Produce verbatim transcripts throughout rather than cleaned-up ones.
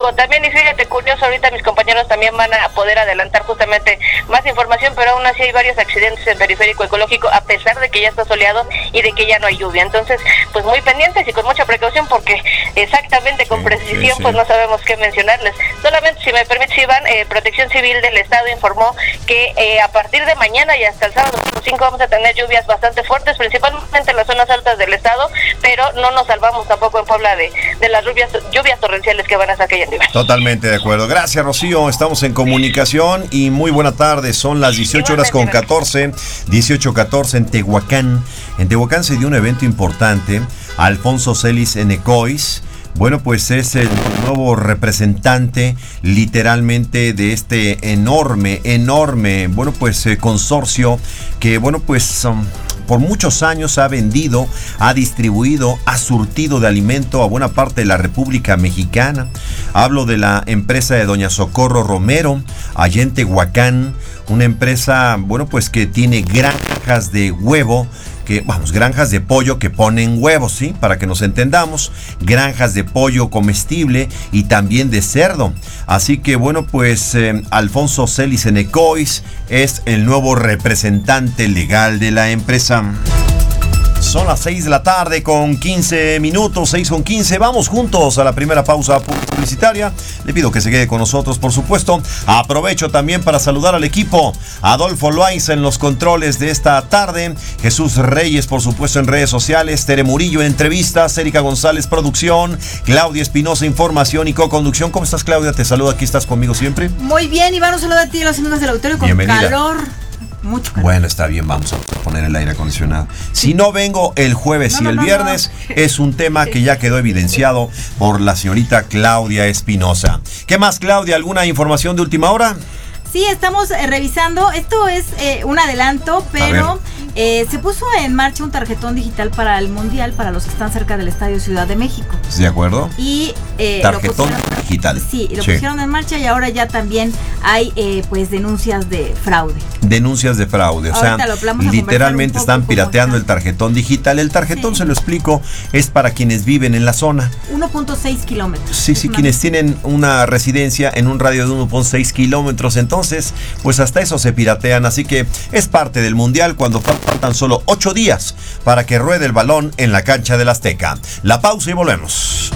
México también. Y fíjate, curioso, ahorita mis compañeros también van a poder adelantar justamente más información, pero aún así hay varios accidentes en Periférico Ecológico, a pesar de que ya está soleado y de que ya no hay lluvia. Entonces, pues muy pendientes y con mucha precaución, porque exactamente con sí, precisión sí, sí. pues no sabemos qué mencionarles. Solamente, si me permite, Iván, eh, Protección Civil del Estado informó que eh, a partir de mañana y hasta el sábado cinco vamos a tener lluvias bastante fuertes, principalmente en las zonas altas del estado, pero no nos salvamos tampoco en Puebla de, de las lluvias, lluvias torrenciales que van a sacar en nivel. Totalmente de acuerdo. Gracias, Rocío. Estamos en comunicación y muy buena tarde. Son las dieciocho horas con catorce, dieciocho catorce en Tehuacán. En Tehuacán se dio un evento importante. Alfonso Celis Enecois, bueno, pues es el nuevo representante literalmente de este enorme, enorme, bueno, pues eh, consorcio que, bueno, pues um, por muchos años ha vendido, ha distribuido, ha surtido de alimento a buena parte de la República Mexicana. Hablo de la empresa de doña Socorro Romero, allá en Tehuacán, una empresa, bueno, pues que tiene granjas de huevo, que, vamos, granjas de pollo que ponen huevos, ¿sí? Para que nos entendamos, granjas de pollo comestible y también de cerdo. Así que, bueno, pues eh, Alfonso Celis Enecois es el nuevo representante legal de la empresa. Son las seis de la tarde con quince minutos, seis con quince. Vamos juntos a la primera pausa publicitaria. Le pido que se quede con nosotros, por supuesto. Aprovecho también para saludar al equipo. Adolfo Loaiza en los controles de esta tarde. Jesús Reyes, por supuesto, en redes sociales. Tere Murillo en entrevistas. Erika González, producción. Claudia Espinosa, información y co-conducción. ¿Cómo estás, Claudia? Te saludo. Aquí estás conmigo siempre. Muy bien, Iván. Un saludo a ti y a los amigos del auditorio con Bienvenida. calor. Mucho calor. Bueno, está bien, vamos a poner el aire acondicionado. Si no vengo el jueves no, y no, el no, viernes, no. es un tema que ya quedó evidenciado por la señorita Claudia Espinosa. ¿Qué más, Claudia? ¿Alguna información de última hora? Sí, estamos eh, revisando. Esto es eh, un adelanto, pero eh, se puso en marcha un tarjetón digital para el Mundial, para los que están cerca del Estadio Ciudad de México. ¿De acuerdo? Y eh, tarjetón lo pusieron, digital. Sí, lo sí. pusieron en marcha y ahora ya también hay eh, pues denuncias de fraude. Denuncias de fraude, o sea, literalmente están pirateando el tarjetón digital. El tarjetón, sí. se lo explico, es para quienes viven en la zona. uno punto seis kilómetros. Sí, sí, quienes tienen una residencia en un radio de uno punto seis kilómetros, entonces, pues hasta eso se piratean, así que es parte del Mundial cuando faltan solo ocho días para que ruede el balón en la cancha del Azteca. La pausa y volvemos.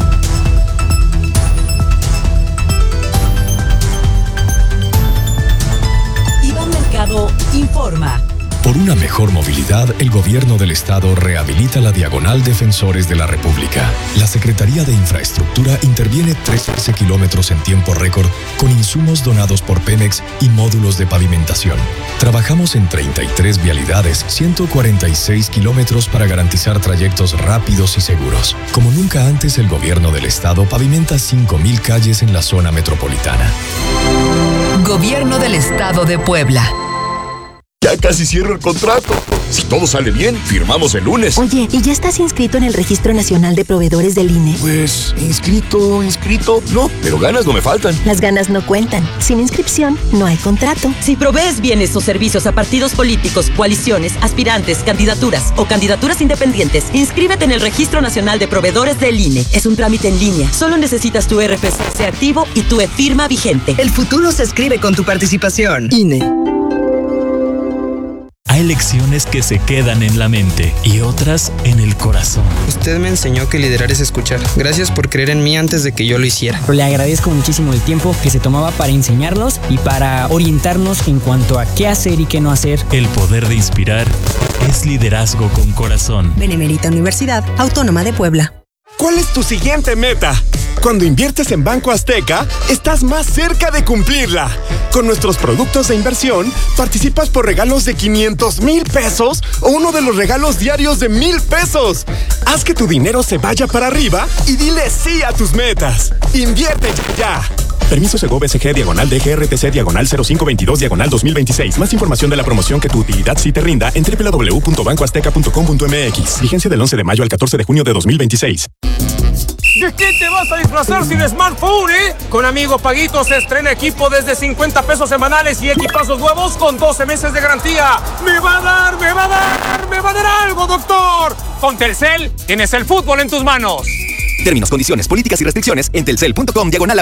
Informa. Por una mejor movilidad, el gobierno del estado rehabilita la Diagonal Defensores de la República. La Secretaría de Infraestructura interviene trece kilómetros en tiempo récord con insumos donados por Pemex y módulos de pavimentación. Trabajamos en treinta y tres vialidades, ciento cuarenta y seis kilómetros para garantizar trayectos rápidos y seguros. Como nunca antes, el gobierno del estado pavimenta cinco mil calles en la zona metropolitana. Gobierno del Estado de Puebla. Ya casi cierro el contrato. Si todo sale bien, firmamos el lunes. Oye, ¿y ya estás inscrito en el Registro Nacional de Proveedores del I N E? Pues, inscrito, inscrito, no, pero ganas no me faltan. Las ganas no cuentan. Sin inscripción, no hay contrato. Si provees bienes o servicios a partidos políticos, coaliciones, aspirantes, candidaturas o candidaturas independientes, inscríbete en el Registro Nacional de Proveedores del I N E. Es un trámite en línea. Solo necesitas tu R F C activo y tu e-firma vigente. El futuro se escribe con tu participación. I N E. Hay lecciones que se quedan en la mente y otras en el corazón. Usted me enseñó que liderar es escuchar. Gracias por creer en mí antes de que yo lo hiciera. Le agradezco muchísimo el tiempo que se tomaba para enseñarnos y para orientarnos en cuanto a qué hacer y qué no hacer. El poder de inspirar es liderazgo con corazón. Benemérita Universidad Autónoma de Puebla. ¿Cuál es tu siguiente meta? Cuando inviertes en Banco Azteca, estás más cerca de cumplirla. Con nuestros productos de inversión, participas por regalos de quinientos mil pesos o uno de los regalos diarios de mil pesos. Haz que tu dinero se vaya para arriba y dile sí a tus metas. Invierte ya. Permiso Segov S G diagonal D G R T C diagonal cero cinco veintidós diagonal dos mil veintiséis. Más información de la promoción que tu utilidad sí te rinda en doble u doble u doble u punto banco azteca punto com punto m x. Vigencia del once de mayo al catorce de junio de dos mil veintiséis. ¿De qué te vas a disfrazar sin smartphone, eh? Con Amigo Paguito se estrena equipo desde cincuenta pesos semanales y equipazos nuevos con doce meses de garantía. ¡Me va a dar, me va a dar, me va a dar algo, doctor! Con Telcel tienes el fútbol en tus manos. Términos, condiciones, políticas y restricciones en telcel punto com diagonal